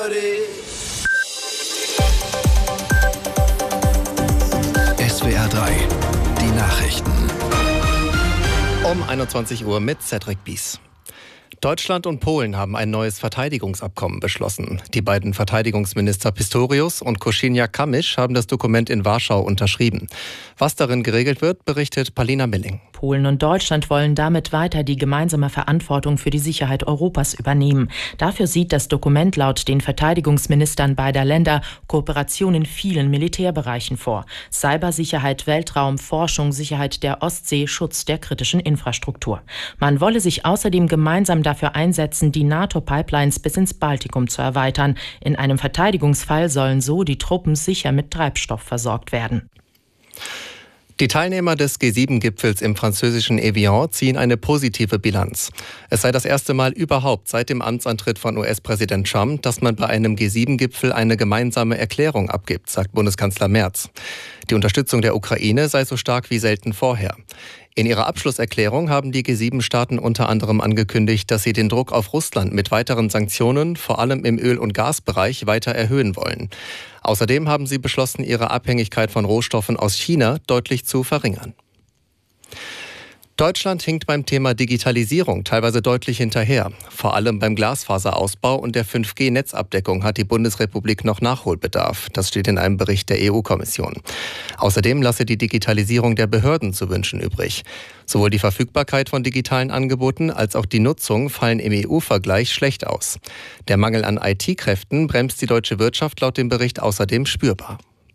SWR 3, die Nachrichten. Um 21 Uhr mit Cedric Bies. Deutschland und Polen haben ein neues Verteidigungsabkommen beschlossen. Die beiden Verteidigungsminister Pistorius und Kosiniak-Kamysz haben das Dokument in Warschau unterschrieben. Was darin geregelt wird, berichtet Palina Milling. Polen und Deutschland wollen damit weiter die gemeinsame Verantwortung für die Sicherheit Europas übernehmen. Dafür sieht das Dokument laut den Verteidigungsministern beider Länder Kooperation in vielen Militärbereichen vor. Cybersicherheit, Weltraum, Forschung, Sicherheit der Ostsee, Schutz der kritischen Infrastruktur. Man wolle sich außerdem gemeinsam dafür einsetzen, die NATO-Pipelines bis ins Baltikum zu erweitern. In einem Verteidigungsfall sollen so die Truppen sicher mit Treibstoff versorgt werden. Die Teilnehmer des G7-Gipfels im französischen Evian ziehen eine positive Bilanz. Es sei das erste Mal überhaupt seit dem Amtsantritt von US-Präsident Trump, dass man bei einem G7-Gipfel eine gemeinsame Erklärung abgibt, sagt Bundeskanzler Merz. Die Unterstützung der Ukraine sei so stark wie selten vorher. In ihrer Abschlusserklärung haben die G7-Staaten unter anderem angekündigt, dass sie den Druck auf Russland mit weiteren Sanktionen, vor allem im Öl- und Gasbereich, weiter erhöhen wollen. Außerdem haben sie beschlossen, ihre Abhängigkeit von Rohstoffen aus China deutlich zu verringern. Deutschland hinkt beim Thema Digitalisierung teilweise deutlich hinterher. Vor allem beim Glasfaserausbau und der 5G-Netzabdeckung hat die Bundesrepublik noch Nachholbedarf. Das steht in einem Bericht der EU-Kommission. Außerdem lasse die Digitalisierung der Behörden zu wünschen übrig. Sowohl die Verfügbarkeit von digitalen Angeboten als auch die Nutzung fallen im EU-Vergleich schlecht aus. Der Mangel an IT-Kräften bremst die deutsche Wirtschaft laut dem Bericht außerdem spürbar.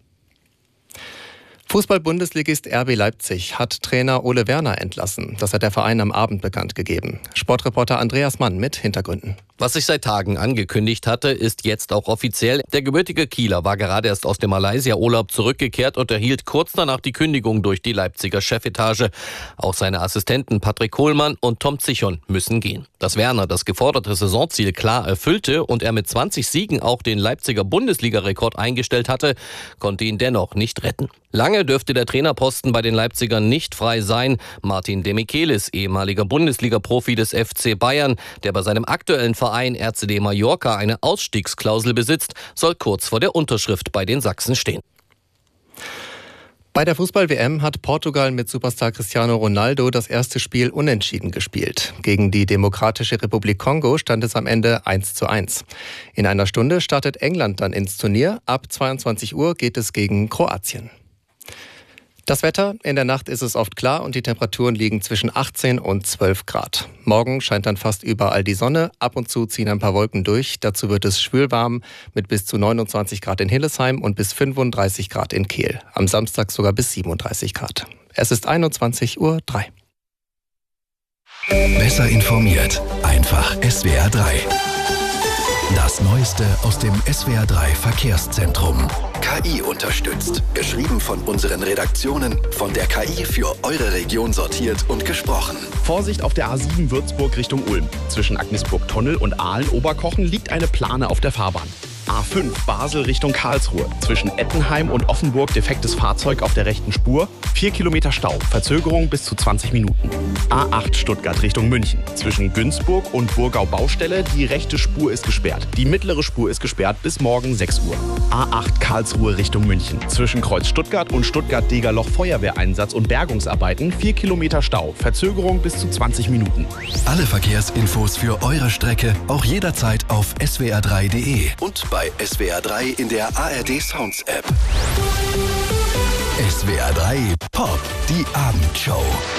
Fußball-Bundesligist RB Leipzig hat Trainer Ole Werner entlassen. Das hat der Verein am Abend bekannt gegeben. Sportreporter Andreas Mann mit Hintergründen. Was sich seit Tagen angekündigt hatte, ist jetzt auch offiziell. Der gebürtige Kieler war gerade erst aus dem Malaysia-Urlaub zurückgekehrt und erhielt kurz danach die Kündigung durch die Leipziger Chefetage. Auch seine Assistenten Patrick Kohlmann und Tom Zichon müssen gehen. Dass Werner das geforderte Saisonziel klar erfüllte und er mit 20 Siegen auch den Leipziger Bundesliga-Rekord eingestellt hatte, konnte ihn dennoch nicht retten. Lange dürfte der Trainerposten bei den Leipzigern nicht frei sein. Martin Demichelis, ehemaliger Bundesliga-Profi des FC Bayern, der bei seinem aktuellen Verein RCD Mallorca eine Ausstiegsklausel besitzt, soll kurz vor der Unterschrift bei den Sachsen stehen. Bei der Fußball-WM hat Portugal mit Superstar Cristiano Ronaldo das erste Spiel unentschieden gespielt. Gegen die Demokratische Republik Kongo stand es am Ende 1:1. In einer Stunde startet England dann ins Turnier. Ab 22 Uhr geht es gegen Kroatien. Das Wetter: In der Nacht ist es oft klar und die Temperaturen liegen zwischen 18 und 12 Grad. Morgen scheint dann fast überall die Sonne. Ab und zu ziehen ein paar Wolken durch. Dazu wird es schwülwarm mit bis zu 29 Grad in Hillesheim und bis 35 Grad in Kehl. Am Samstag sogar bis 37 Grad. Es ist 21:03 Uhr. Besser informiert. Einfach SWR 3. Das Neueste aus dem SWR 3 Verkehrszentrum. KI unterstützt. Geschrieben von unseren Redaktionen, von der KI für eure Region sortiert und gesprochen. Vorsicht auf der A7 Würzburg Richtung Ulm. Zwischen Agnesburg-Tunnel und Aalen-Oberkochen liegt eine Plane auf der Fahrbahn. A5 Basel Richtung Karlsruhe. Zwischen Ettenheim und Offenburg defektes Fahrzeug auf der rechten Spur. 4 Kilometer Stau. Verzögerung bis zu 20 Minuten. A8 Stuttgart Richtung München. Zwischen Günzburg und Burgau Baustelle. Die rechte Spur ist gesperrt. Die mittlere Spur ist gesperrt bis morgen 6 Uhr. A8 Karlsruhe Richtung München. Zwischen Kreuz Stuttgart und Stuttgart-Degerloch Feuerwehreinsatz und Bergungsarbeiten. 4 Kilometer Stau. Verzögerung bis zu 20 Minuten. Alle Verkehrsinfos für eure Strecke auch jederzeit auf swr3.de und bei SWR 3 in der ARD Sounds App. SWR 3 Pop, die Abendshow.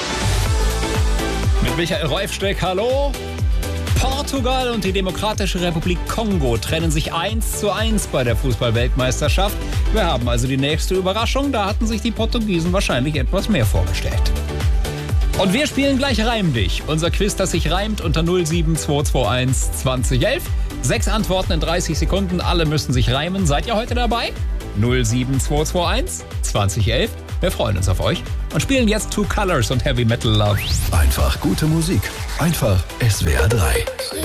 Mit Michael Reufsteck, hallo. Portugal und die Demokratische Republik Kongo trennen sich 1:1 bei der Fußball-Weltmeisterschaft. Wir haben also die nächste Überraschung. Da hatten sich die Portugiesen wahrscheinlich etwas mehr vorgestellt. Und wir spielen gleich Reim dich. Unser Quiz, das sich reimt unter 07221 2011. 6 Antworten in 30 Sekunden. Alle müssen sich reimen. Seid ihr heute dabei? 07221 2011. Wir freuen uns auf euch und spielen jetzt Two Colors und Heavy Metal Love. Einfach gute Musik. Einfach SWR 3.